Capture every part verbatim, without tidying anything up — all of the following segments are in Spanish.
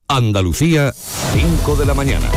Andalucía, cinco de la mañana.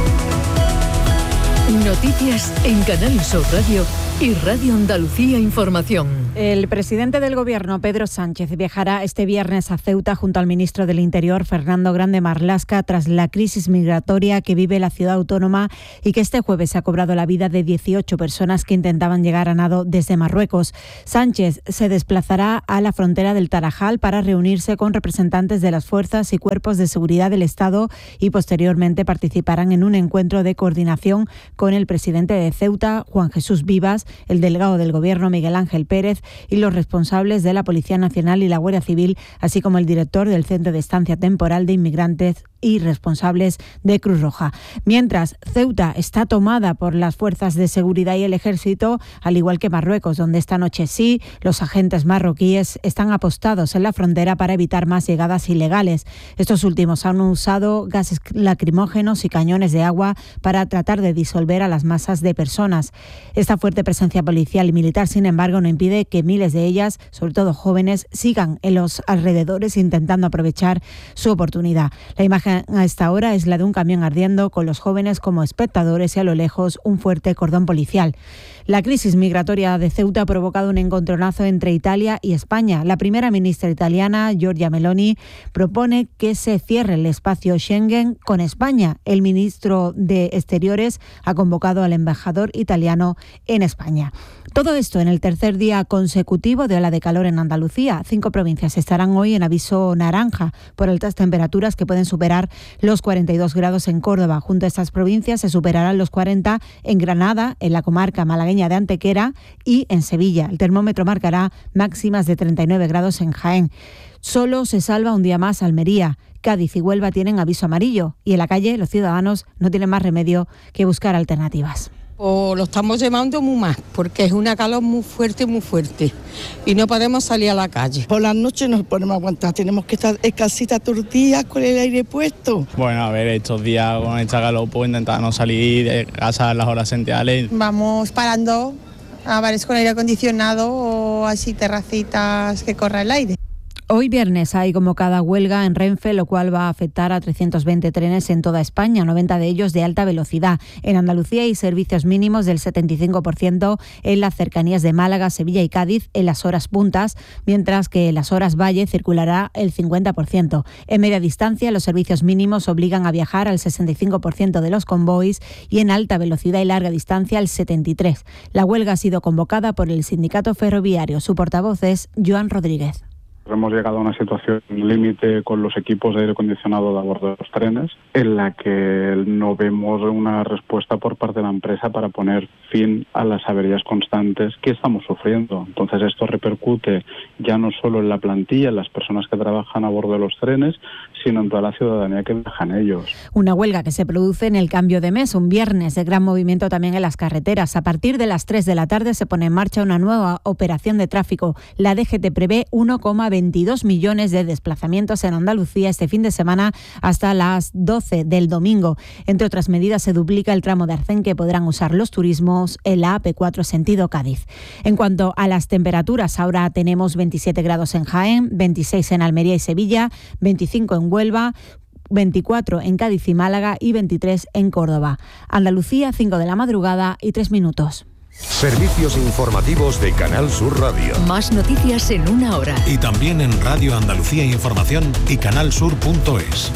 Noticias en Canal Sur Radio y Radio Andalucía Información. El presidente del Gobierno, Pedro Sánchez, viajará este viernes a Ceuta junto al ministro del Interior, Fernando Grande Marlaska, tras la crisis migratoria que vive la ciudad autónoma y que este jueves ha cobrado la vida de dieciocho personas que intentaban llegar a nado desde Marruecos. Sánchez se desplazará a la frontera del Tarajal para reunirse con representantes de las fuerzas y cuerpos de seguridad del Estado y posteriormente participarán en un encuentro de coordinación con el presidente de Ceuta, Juan Jesús Vivas, el delegado del Gobierno, Miguel Ángel Pérez, y los responsables de la Policía Nacional y la Guardia Civil, así como el director del Centro de Estancia Temporal de Inmigrantes y responsables de Cruz Roja. Mientras, Ceuta está tomada por las fuerzas de seguridad y el ejército, al igual que Marruecos, donde esta noche sí, los agentes marroquíes están apostados en la frontera para evitar más llegadas ilegales. Estos últimos han usado gases lacrimógenos y cañones de agua para tratar de disolver a las masas de personas. Esta fuerte presencia policial y militar, sin embargo, no impide que miles de ellas, sobre todo jóvenes, sigan en los alrededores intentando aprovechar su oportunidad. La imagen a esta hora es la de un camión ardiendo con los jóvenes como espectadores y a lo lejos un fuerte cordón policial. La crisis migratoria de Ceuta ha provocado un encontronazo entre Italia y España. La primera ministra italiana, Giorgia Meloni, propone que se cierre el espacio Schengen con España. El ministro de Exteriores ha convocado al embajador italiano en España. Todo esto en el tercer día consecutivo de ola de calor en Andalucía. Cinco provincias estarán hoy en aviso naranja por altas temperaturas que pueden superar los cuarenta y dos grados en Córdoba. Junto a estas provincias se superarán los cuarenta en Granada, en la comarca malagueña de Antequera y en Sevilla. El termómetro marcará máximas de treinta y nueve grados en Jaén. Solo se salva un día más Almería. Cádiz y Huelva tienen aviso amarillo y en la calle los ciudadanos no tienen más remedio que buscar alternativas. O lo estamos llevando muy mal, porque es una calor muy fuerte, muy fuerte, y no podemos salir a la calle. Por las noches no podemos aguantar, tenemos que estar en casita todos los días con el aire puesto. Bueno, a ver, estos días con esta calor pues intentar no salir de casa a las horas centrales. Vamos parando a bares con aire acondicionado o así terracitas que corra el aire. Hoy viernes hay convocada huelga en Renfe, lo cual va a afectar a trescientos veinte trenes en toda España, noventa de ellos de alta velocidad. En Andalucía hay servicios mínimos del setenta y cinco por ciento en las cercanías de Málaga, Sevilla y Cádiz en las horas puntas, mientras que en las horas valle circulará el cincuenta por ciento. En media distancia, los servicios mínimos obligan a viajar al sesenta y cinco por ciento de los convoys y en alta velocidad y larga distancia al setenta y tres por ciento. La huelga ha sido convocada por el sindicato ferroviario. Su portavoz es Joan Rodríguez. Hemos llegado a una situación límite con los equipos de aire acondicionado a bordo de los trenes, en la que no vemos una respuesta por parte de la empresa para poner fin a las averías constantes que estamos sufriendo. Entonces esto repercute ya no solo en la plantilla, en las personas que trabajan a bordo de los trenes, sino en toda la ciudadanía que viajan ellos. Una huelga que se produce en el cambio de mes, un viernes de gran movimiento también en las carreteras. A partir de las tres de la tarde se pone en marcha una nueva operación de tráfico. La D G T prevé uno coma veintidós millones de desplazamientos en Andalucía este fin de semana hasta las doce del domingo. Entre otras medidas, se duplica el tramo de Arcén que podrán usar los turismos en la A P cuatro sentido Cádiz. En cuanto a las temperaturas, ahora tenemos veintisiete grados en Jaén, veintiséis en Almería y Sevilla, veinticinco en Huelva, veinticuatro en Cádiz y Málaga y veintitrés en Córdoba. Andalucía, cinco de la madrugada y tres minutos. Servicios informativos de Canal Sur Radio. Más noticias en una hora. Y también en Radio Andalucía Información y canal sur punto es.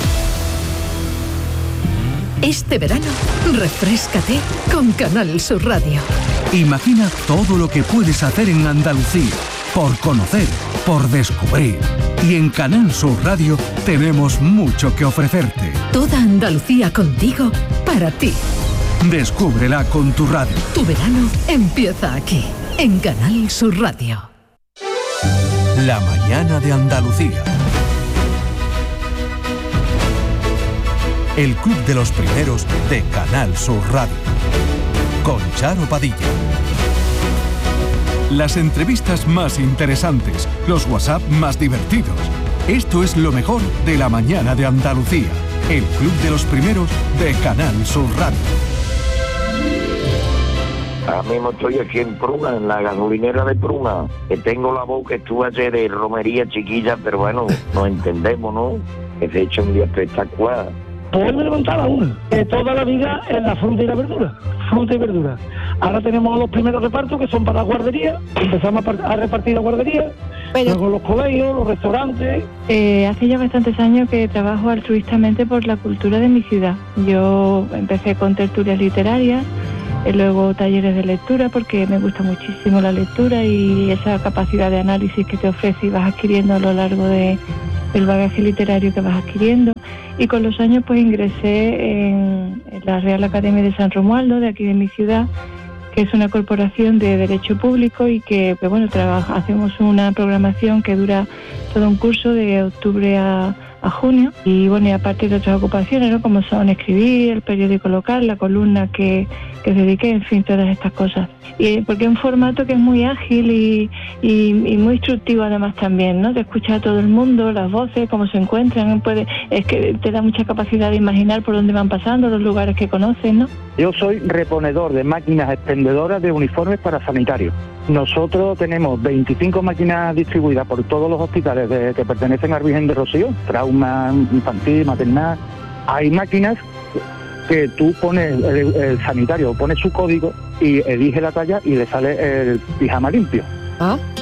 Este verano, refréscate con Canal Sur Radio. Imagina todo lo que puedes hacer en Andalucía, por conocer, por descubrir. Y en Canal Sur Radio tenemos mucho que ofrecerte. Toda Andalucía contigo, para ti. Descúbrela con tu radio. Tu verano empieza aquí, en Canal Sur Radio. La mañana de Andalucía. El club de los primeros de Canal Sur Radio. Con Charo Padilla. Las entrevistas más interesantes, los WhatsApp más divertidos. Esto es lo mejor de la mañana de Andalucía. El club de los primeros de Canal Sur Radio. Ahora mismo estoy aquí en Pruna, en la gasolinera de Pruna, que tengo la voz que estuve ayer de romería chiquilla, pero bueno, nos entendemos, ¿no? que se echa un día espectacular. Pues me levantaba una, que toda la vida en la fruta y la verdura, fruta y verdura. Ahora tenemos los primeros repartos que son para la guardería, empezamos a, a repartir la guardería, Pero... luego los colegios, los restaurantes. Eh, hace ya bastantes años que trabajo altruistamente por la cultura de mi ciudad. Yo empecé con tertulias literarias, y luego talleres de lectura, porque me gusta muchísimo la lectura y esa capacidad de análisis que te ofrece y vas adquiriendo a lo largo de, del bagaje literario que vas adquiriendo. Y con los años pues ingresé en, en la Real Academia de San Romualdo, de aquí de mi ciudad, que es una corporación de derecho público y que, que bueno, trabaja, hacemos una programación que dura todo un curso de octubre a, a junio. Y bueno, y aparte de otras ocupaciones, ¿no?, como son escribir, el periódico local, la columna que, que dediqué, en fin, todas estas cosas. Y porque es un formato que es muy ágil y, y, y muy instructivo además también, ¿no? Te escucha a todo el mundo, las voces, cómo se encuentran, puede, es que te da mucha capacidad de imaginar por dónde van pasando, los lugares que conocen, ¿no? Yo soy reponedor de máquinas expendedoras de uniformes para sanitarios. Nosotros tenemos veinticinco máquinas distribuidas por todos los hospitales de, que pertenecen al Virgen de Rocío, trauma infantil, maternal. Hay máquinas que tú pones, el, el sanitario pone su código y elige la talla y le sale el pijama limpio. ¿Ah?